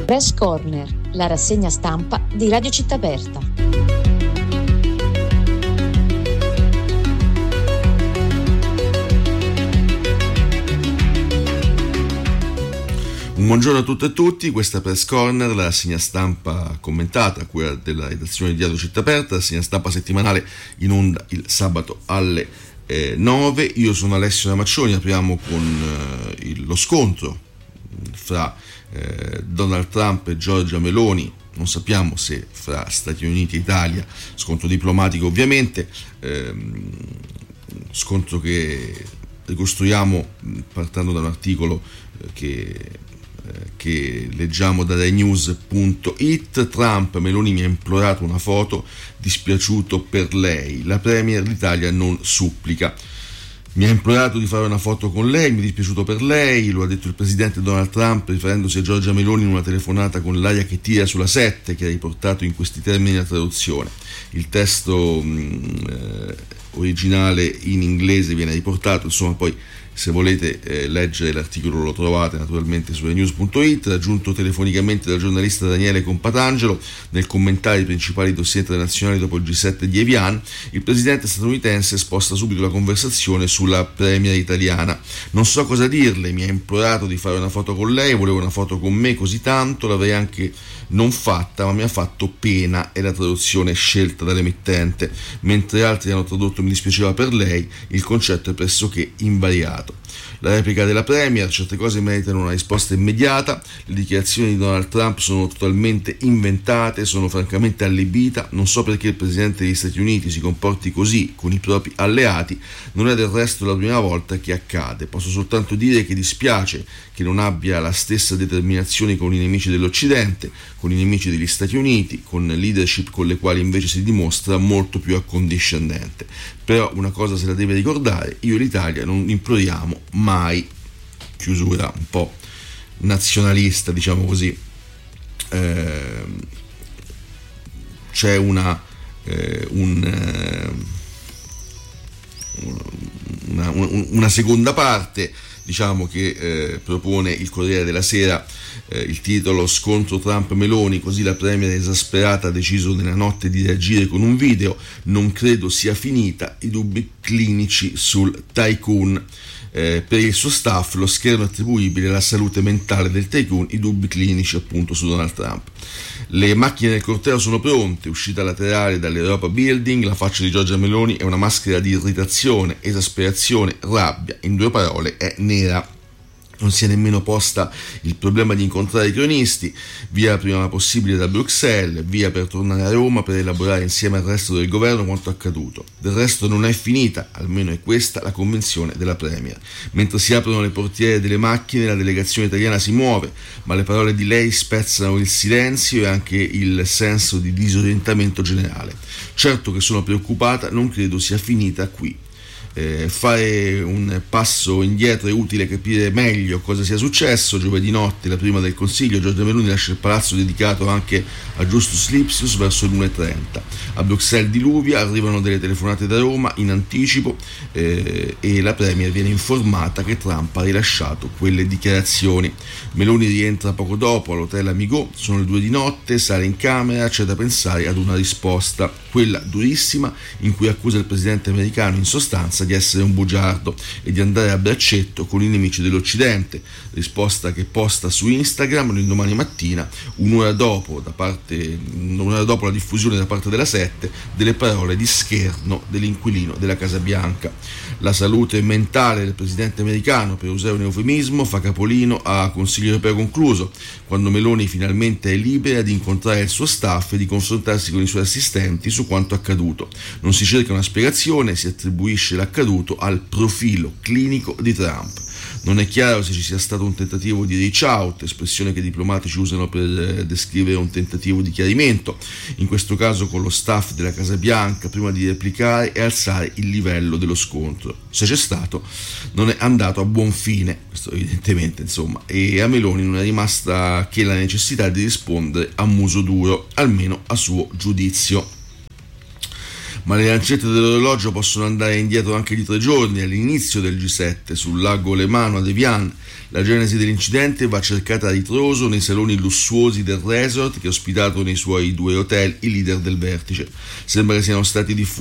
Press Corner, la rassegna stampa di Radio Città Aperta. Un buongiorno a tutte e tutti, questa è Press Corner, la rassegna stampa commentata, quella della redazione di Radio Città Aperta, rassegna stampa settimanale in onda il sabato alle 9. Io sono Alessio Ramaccioni. Apriamo con lo scontro fra Donald Trump e Giorgia Meloni. Non sappiamo se fra Stati Uniti e Italia, scontro diplomatico ovviamente, scontro che ricostruiamo partendo da un articolo che leggiamo da RaiNews.it. Trump: Meloni mi ha implorato una foto, dispiaciuto per lei. La premier d'Italia non supplica. Mi ha implorato di fare una foto con lei, mi è dispiaciuto per lei, lo ha detto il presidente Donald Trump riferendosi a Giorgia Meloni in una telefonata con l'aria che tira sulla 7, che ha riportato in questi termini la traduzione. Il testo originale in inglese viene riportato, insomma poi se volete leggere l'articolo lo trovate naturalmente su RaiNews.it. Raggiunto telefonicamente dal giornalista Daniele Compatangelo nel commentare i principali dossier internazionali dopo il G7 di Evian, il presidente statunitense sposta subito la conversazione sulla premier italiana. Non so cosa dirle, mi ha implorato di fare una foto con lei, voleva una foto con me così tanto, l'avrei anche non fatta, ma mi ha fatto pena, è la traduzione scelta dall'emittente. Mentre altri hanno tradotto mi dispiaceva per lei, il concetto è pressoché invariato. La replica della premier: certe cose meritano una risposta immediata, le dichiarazioni di Donald Trump sono totalmente inventate, sono francamente allibita, non so perché il presidente degli Stati Uniti si comporti così con i propri alleati, non è del resto la prima volta che accade, posso soltanto dire che dispiace che non abbia la stessa determinazione con i nemici dell'Occidente, con i nemici degli Stati Uniti, con leadership con le quali invece si dimostra molto più accondiscendente. Però una cosa se la deve ricordare: io e l'Italia non imploriamo mai. Chiusura un po' nazionalista, diciamo così. C'è una seconda parte, diciamo, che propone il Corriere della Sera, il titolo: scontro Trump-Meloni, così la premier esasperata ha deciso nella notte di reagire con un video, non credo sia finita, i dubbi clinici sul tycoon. Per il suo staff lo schermo attribuibile alla salute mentale del tycoon, i dubbi clinici appunto su Donald Trump. Le macchine del corteo sono pronte, uscita laterale dall'Europa Building, la faccia di Giorgia Meloni è una maschera di irritazione, esasperazione, rabbia, in due parole è nera. Non si è nemmeno posta il problema di incontrare i cronisti, via prima possibile da Bruxelles, via per tornare a Roma per elaborare insieme al resto del governo quanto accaduto. Del resto non è finita, almeno è questa la convinzione della premier. Mentre si aprono le portiere delle macchine, la delegazione italiana si muove, ma le parole di lei spezzano il silenzio e anche il senso di disorientamento generale. Certo che sono preoccupata, non credo sia finita qui. Fare un passo indietro è utile capire meglio cosa sia successo. Giovedì notte, la prima del Consiglio, Giorgia Meloni lascia il palazzo dedicato anche a Justus Lipsius verso le 1:30. A Bruxelles diluvia, arrivano delle telefonate da Roma in anticipo e la premier viene informata che Trump ha rilasciato quelle dichiarazioni. Meloni rientra poco dopo all'hotel Amigo, sono le 2 di notte, sale in camera, c'è da pensare ad una risposta, quella durissima in cui accusa il presidente americano in sostanza di essere un bugiardo e di andare a braccetto con i nemici dell'Occidente, risposta che posta su Instagram l'indomani mattina, un'ora dopo la diffusione da parte della 7 delle parole di scherno dell'inquilino della Casa Bianca. La salute mentale del presidente americano, per usare un eufemismo, fa capolino a Consiglio europeo concluso, quando Meloni finalmente è libera di incontrare il suo staff e di confrontarsi con i suoi assistenti su quanto accaduto. Non si cerca una spiegazione, si attribuisce l'accaduto al profilo clinico di Trump. Non è chiaro se ci sia stato un tentativo di reach out, espressione che i diplomatici usano per descrivere un tentativo di chiarimento, in questo caso con lo staff della Casa Bianca, prima di replicare e alzare il livello dello scontro. Se c'è stato, non è andato a buon fine, questo evidentemente, insomma, e a Meloni non è rimasta che la necessità di rispondere a muso duro, almeno a suo giudizio. Ma le lancette dell'orologio possono andare indietro anche di 3 giorni, all'inizio del G7, sul lago Lemano ad Evian. La genesi dell'incidente va cercata a ritroso nei saloni lussuosi del resort che ha ospitato nei suoi 2 hotel i leader del vertice. Sembra che siano stati diffusi